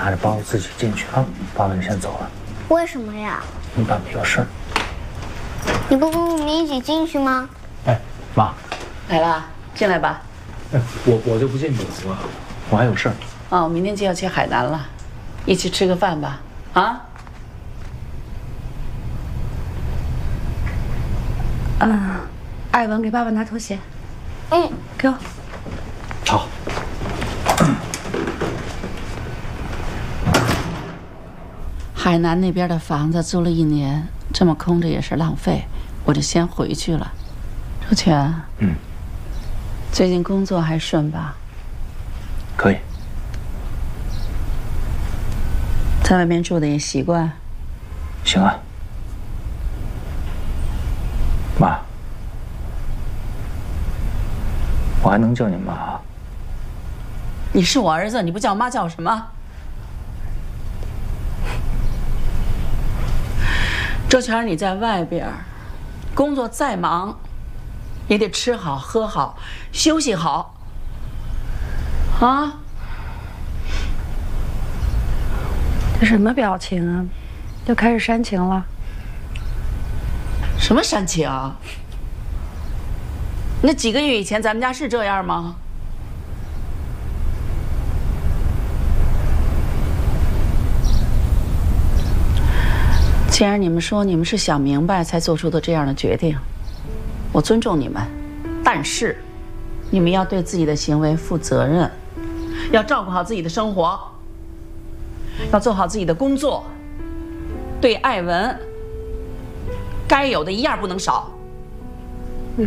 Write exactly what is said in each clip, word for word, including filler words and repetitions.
拿着包自己进去啊，爸爸就先走了。 为什么呀？ 你爸爸有事儿。 你不跟我们一起进去吗？ 哎，妈， 来了，进来吧。 哎，我我就不进去了，我我还有事儿。 哦，明天就要去海南了，一起吃个饭吧。啊？ 嗯，艾文给爸爸拿拖鞋。 嗯， 给我。 好。 海南那边的房子租了一年，这么空着也是浪费，我就先回去了。周全， 嗯， 最近工作还顺吧？ 可以。 在外面住的也习惯。 行啊。妈，我还能叫你妈？ 你是我儿子，你不叫妈叫什么？周全，你在外边工作再忙，也得吃好喝好，休息好。啊？ 这什么表情啊？就开始煽情了？ 什么煽情啊？那几个月以前咱们家是这样吗？既然你们说你们是想明白才做出的这样的决定，我尊重你们，但是你们要对自己的行为负责任，要照顾好自己的生活，要做好自己的工作，对艾文该有的一样不能少。 嗯，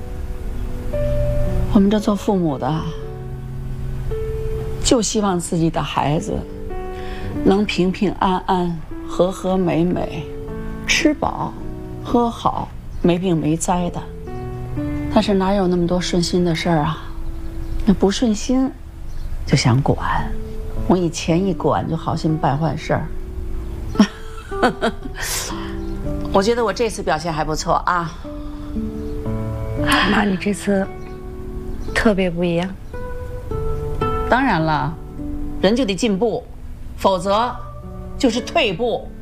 我们这做父母的就希望自己的孩子能平平安安、和和美美，吃饱、喝好，没病没灾的。但是哪有那么多顺心的事儿啊？那不顺心就想管，我以前一管就好心办坏事儿。我觉得我这次表现还不错啊。 妈，你这次特别不一样。 当然了，人就得进步，否则就是退步。